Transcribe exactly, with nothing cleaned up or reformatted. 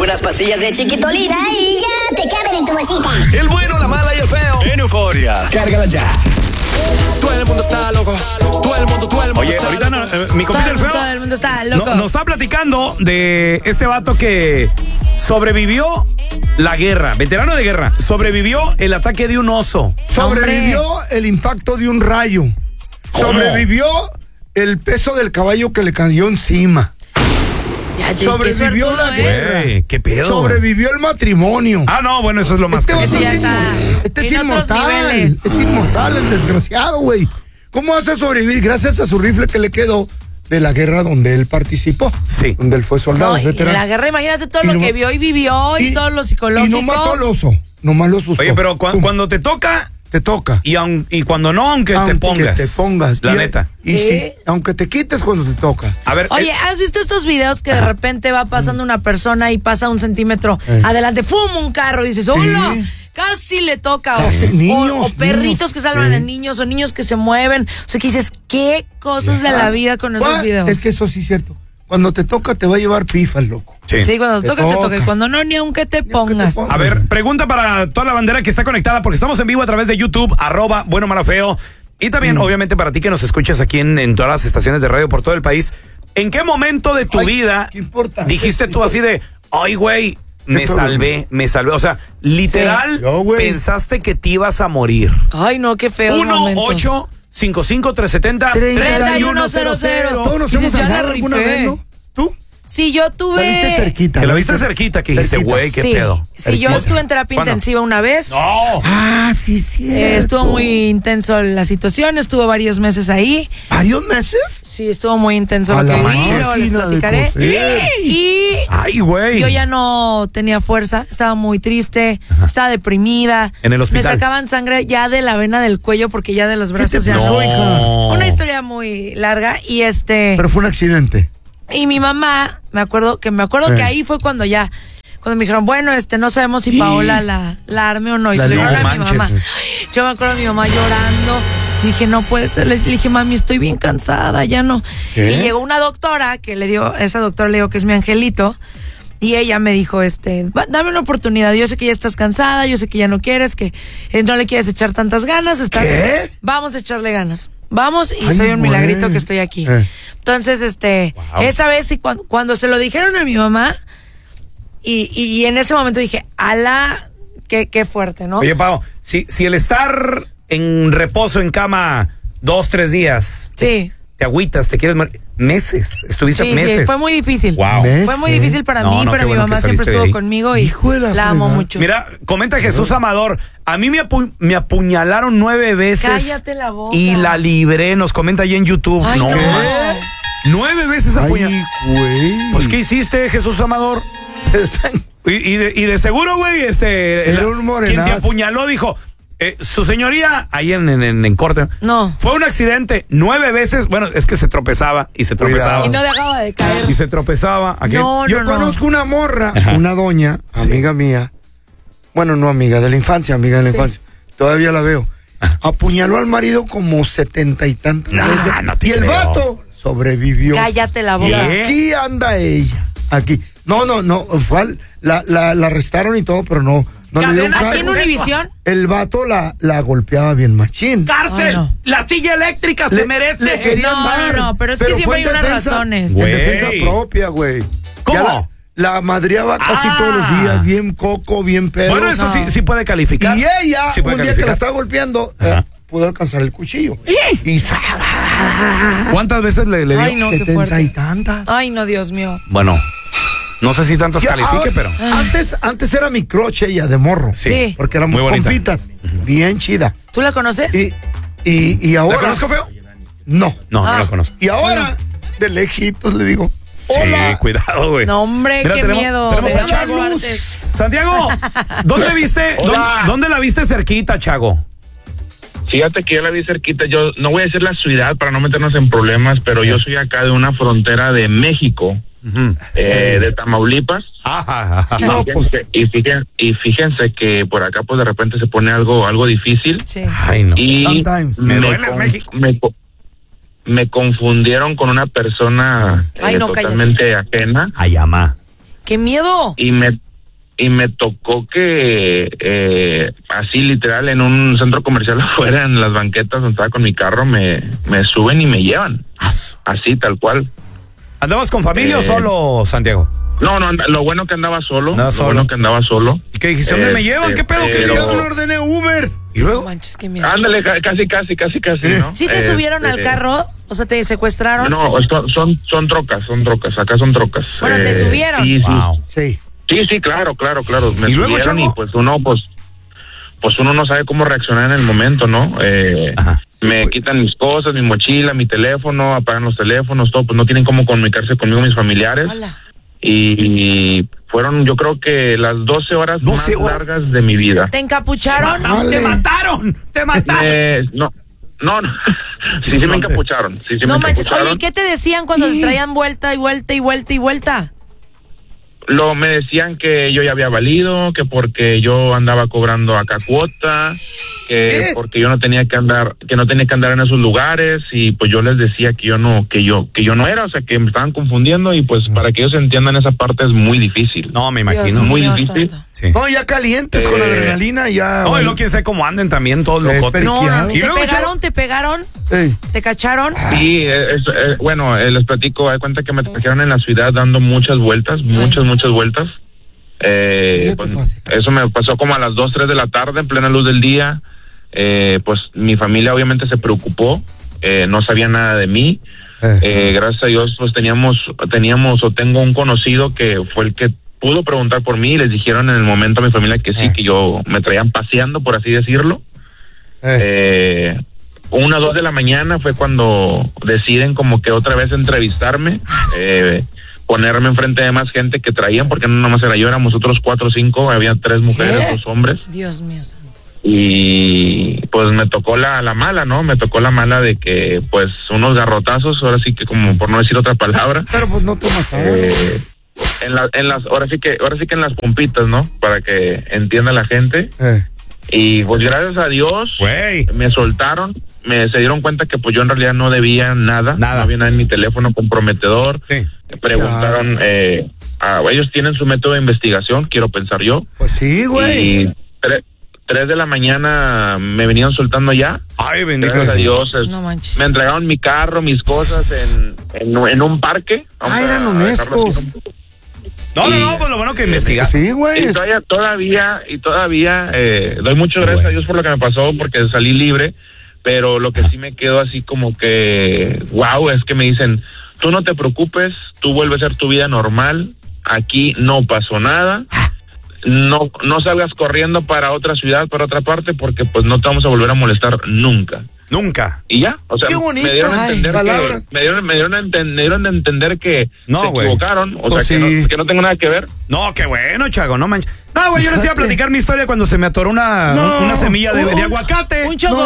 unas pastillas de Chiquitolina y ya te caben en tu bolsita. El bueno, la mala y el feo. En Euforia. Cárgala ya. Todo el mundo está loco. Todo el mundo, todo el mundo. Oye, está ahorita no, eh, mi compita el feo. Todo el mundo está loco. No, nos está platicando de ese vato que sobrevivió la guerra, veterano de guerra. Sobrevivió el ataque de un oso. Sobrevivió el impacto de un rayo. ¿Cómo? Sobrevivió el peso del caballo que le cayó encima. Ya, ya, Sobrevivió qué suertudo, la ¿eh? guerra. Güey, qué pedo. Sobrevivió el matrimonio. Ah, no, bueno, eso es lo más Este caro. vato ya es está inmor- este es en otros inmortal. niveles. Es inmortal, el desgraciado, güey. ¿Cómo hace sobrevivir? Gracias a su rifle que le quedó de la guerra donde él participó. Sí. Donde él fue soldado. No, y en veterano. la guerra, imagínate todo Y lo no- que vio y vivió y, todo lo psicológico. Y no mató al oso, nomás lo asustó. Oye, pero cu- Pum, cuando te toca te toca. y, aun- y cuando no, aunque, Aunque te pongas. te pongas. La Y- neta. Y ¿Sí? sí, aunque te quites cuando te toca. A ver, Oye, eh, ¿has visto estos videos que de repente va pasando una persona y pasa un centímetro Eh. adelante, ¡fum! Un carro y dices, ¡hola! Sí. Casi le toca. O, Casi, o- niños, o perritos niños. que salvan Sí. a niños o niños que se mueven. O sea, que dices, ¿qué cosas de la vida con esos Ah, videos? Es que eso sí es cierto. Cuando te toca te va a llevar pifas, loco. sí. Sí, cuando Te te toca, te toca. toca. Y cuando no, ni aunque te aunque te pongas. pongas. A ver, pregunta para toda la bandera que está conectada, porque estamos en vivo a través de YouTube, arroba bueno, malo, feo. Y también, Mm. obviamente, para ti que nos escuchas aquí en, en todas las estaciones de radio por todo el país, ¿en qué momento de tu Ay, vida qué importante. dijiste tú así de, ay, güey, me Esto- salvé, me salvé? O sea, literal, Sí. Yo, güey. pensaste que te ibas a morir. Ay, no, qué feo. uno ocho cinco cinco tres siete cero treinta y uno cero cero. Todos nos Dices, hemos ya la salvado alguna rifé. vez, ¿no? ¿Tú? Sí, yo tuve. La viste cerquita. Que la viste cerquita, que dijiste, Cerquita. güey, qué sí, pedo. sí, yo estuve en terapia ¿Cuándo? intensiva una vez. No. Ah, sí, sí. Eh, estuvo muy intenso la situación, estuvo varios meses ahí. ¿Varios meses? Sí, estuvo muy intenso A lo la que viví, máquina luego les de platicaré. coser. Y Ay, güey. yo ya no tenía fuerza, estaba muy triste, estaba deprimida. En el hospital. Me sacaban sangre ya de la vena del cuello porque ya de los brazos te ya pasó, no. hija? Una historia muy larga y este Pero fue un accidente. y mi mamá, me acuerdo que me acuerdo Eh. que ahí fue cuando ya cuando me dijeron, bueno, este no sabemos si Paola la, la arme o no. Y La se lo libró. dijeron a mi No mamá. manches. Yo me acuerdo de mi mamá llorando. Dije, no puede ser. Le dije, mami, estoy bien cansada, ya no. ¿Qué? Y llegó una doctora que le dio, esa doctora le digo que es mi angelito. Y ella me dijo, este, "Va, dame una oportunidad. Yo sé que ya estás cansada, yo sé que ya no quieres, que eh, no le quieres echar tantas ganas. Estás, ¿Qué? Vamos a echarle ganas. Vamos y Ay, soy un güey. milagrito que estoy aquí. Eh. Entonces, este, Wow. esa vez y cuando, cuando se lo dijeron a mi mamá, y, y, y en ese momento dije, ala, qué, qué fuerte, ¿no? Oye, Pau, si, si el estar en reposo en cama dos, tres días, te, Sí. te agüitas, te quieres morir, meses, estuviste Sí, meses. sí, fue muy difícil. Wow. ¿Ves? Fue muy Sí. difícil para No, mí, no, pero qué mi bueno mamá que siempre saliste de estuvo ahí. conmigo y Hijo de la la amo fregada. mucho. Mira, comenta Jesús Amador, a mí me, apu- me apuñalaron nueve veces. Cállate la boca. Y la libré, nos comenta ahí en YouTube. Ay, no. Nueve veces apuñalaron. Ay, güey. Pues, ¿qué hiciste, Jesús Amador? Están- Y, y de, y de seguro, güey, este. Era la- un morenazo. quien te apuñaló dijo. eh, su señoría, ahí en, en, en corte. No. Fue un accidente nueve veces. Bueno, es que se tropezaba y se tropezaba. Y no dejaba de caer. Y se tropezaba. ¿A qué? No, Yo no, no. conozco una morra, Ajá. una doña, Sí. amiga mía. Bueno, no amiga, de la infancia, amiga de la Sí. infancia. Todavía la veo. Apuñaló al marido como setenta y tantas Nah, veces. no te y el creo. vato sobrevivió. Cállate la Y boca. ¿Qué? aquí anda ella. Aquí. No, no, no. Fue al- la, la, la arrestaron y todo, pero no. No le dieron Cadena Aquí en cargo. Univisión. El vato la, la golpeaba bien machín. ¡Cárcel! Ay, no. ¡La silla eléctrica! Le- ¡Te merece! le querían No, dar, no, no, pero es que siempre fue hay en unas defensa- razones. En Güey. defensa propia, güey. ¿Cómo? Ya La, la madreaba casi Ah. todos los días, bien coco, bien pedo. Bueno, eso No. sí, sí puede calificar. Y ella, Sí puede un día que la calificar. estaba golpeando, Ajá. eh, pudo alcanzar el cuchillo. Y ¿Cuántas veces le, le dio? Ay, no, qué setenta fuerte. y tantas. Ay, no, Dios mío. Bueno, no sé si tantas Ya, califique, ahora- pero. Antes, antes era mi crush ella de morro. Sí. Porque éramos Muy bonita. compitas. Bien chida. ¿Tú la conoces? Y, y, y ¿La ahora. conozco feo? No. No, no Ah. la conozco. Y ahora, de lejitos le digo. Hola. Sí, cuidado, güey. No, hombre, Mira, qué tenemos- miedo. tenemos De a ambas Chago. partes. Santiago, ¿dónde viste? Hola. ¿dónde, dónde la viste cerquita, Chago? Fíjate que yo la vi cerquita, yo no voy a decir la ciudad para no meternos en problemas, pero yo soy acá de una frontera de México, eh, de Tamaulipas. Ajá, ajá. Y, No, fíjense, y, fíjense, y fíjense que por acá pues de repente se pone algo algo difícil Sí. Ay, no. y Sometimes. Me me, dueles, con- México. me, co- me confundieron con una persona Ay, eh, no, totalmente ajena. Ay, ama. ¡Qué miedo! Y me y me tocó que eh, así literal en un centro comercial afuera, en las banquetas donde estaba con mi carro, me, me suben y me llevan. Así, tal cual. ¿Andabas con familia eh, o solo, Santiago? No, no, lo bueno que andaba solo. Andaba lo solo. bueno que andaba solo. ¿Y qué dijiste? ¿Dónde me Este, llevan? ¿Qué pedo? ¿Qué pero- Ya no ordené Uber. ¿Y luego? No manches, qué miedo. Ándale, ca- casi, casi, casi, casi, ¿no? ¿Sí te Este, subieron al carro? O sea, ¿te secuestraron? No, esto- son, son trocas, son trocas, acá son trocas. Bueno, ¿te Eh, subieron? Sí, sí. Wow. Sí. Sí, sí, claro, claro, claro. Me ¿Y luego, subieron chavo? y pues uno, pues, pues uno no sabe cómo reaccionar en el momento, ¿no? Eh, Ajá. me quitan mis cosas, mi mochila, mi teléfono, apagan los teléfonos, todo, pues no tienen cómo comunicarse conmigo mis familiares. Hola. Y, y fueron, yo creo que las doce horas doce más horas. largas de mi vida. ¿Te encapucharon? Dale. ¡Te mataron! ¡Te mataron! Eh, no, no, no. sí, sí me encapucharon. Sí, sí No me manches. encapucharon. Oye, ¿y qué te decían cuando te traían vuelta y vuelta y vuelta y vuelta? Lo, me decían que yo ya había valido, que porque yo andaba cobrando acá cuota, que ¿Qué? porque yo no tenía que andar, que no tenía que andar en esos lugares, y pues yo les decía que yo no, que yo, que yo no era, o sea, que me estaban confundiendo, y pues para que ellos entiendan esa parte es muy difícil. No, me Dios imagino. muy mío, difícil. santo. Sí. No, ya calientes con Eh, adrenalina, ya. No, y no quién sabe cómo anden también todos Eh, locotes. pero- No, Friqueado. ¿Y ¿te luego, pegaron? chavo? ¿Te pegaron? Ey. ¿Te cacharon? Sí, eh, es- eh, bueno, eh, les platico, hay cuenta que me trajeron en la ciudad dando muchas vueltas, muchas, muchas vueltas. Eh, Ya te pues, pasé. eso me pasó como a las dos, tres de la tarde, en plena luz del día. Eh, pues mi familia obviamente se preocupó, eh, no sabía nada de mí. Eh. Eh, gracias a Dios, pues teníamos, teníamos o tengo un conocido que fue el que pudo preguntar por mí, y les dijeron en el momento a mi familia que sí, Eh. que yo me traían paseando, por así decirlo. Eh. Eh, una o dos de la mañana fue cuando deciden como que otra vez entrevistarme, eh, ponerme enfrente de más gente que traían, porque no nomás era yo, éramos otros cuatro o cinco, había tres mujeres, ¿Qué? dos hombres, Dios mío, santo. y pues me tocó la, la mala, ¿no? Me tocó la mala de que pues unos garrotazos, ahora sí que como por no decir otra palabra, Pero pues no te mataron. eh, en, la, en las, ahora sí que, ahora sí que en las pompitas, ¿no? Para que entienda la gente. Eh. Y pues gracias a Dios Güey. me soltaron, me se dieron cuenta que pues yo en realidad no debía nada, Nada. no había nada en mi teléfono comprometedor. Sí. Preguntaron, eh, a, ellos tienen su método de investigación, quiero pensar yo. Pues sí, güey. Y tre- tres de la mañana me venían soltando ya. Ay, bendito Gracias a Señor. Dios. es- No manches. Me entregaron mi carro, mis cosas en, en, en un parque. Vamos Ah, eran a dejarlo honestos. así. No, no, Y- no, pues lo bueno que investigaste. Sí, güey. Y es- todavía, todavía, y todavía, eh, doy muchas gracias Bueno. a Dios por lo que me pasó, porque salí libre, pero lo que sí me quedó así como que, wow, es que me dicen, tú no te preocupes, tú vuelves a ser tu vida normal, aquí no pasó nada, no, no salgas corriendo para otra ciudad, para otra parte, porque pues no te vamos a volver a molestar nunca. Nunca. Y ya, o sea, Qué bonito. me dieron a Ay, entender palabras. que, me dieron, me dieron a enten- me dieron a entender que No, se güey. equivocaron, o Pues sea, que, sí. no, que no tengo nada que ver. No, qué bueno, Chago, no manches. No, güey, yo les iba a platicar mi historia cuando se me atoró una, No. una semilla de, Un- de aguacate. Un choco,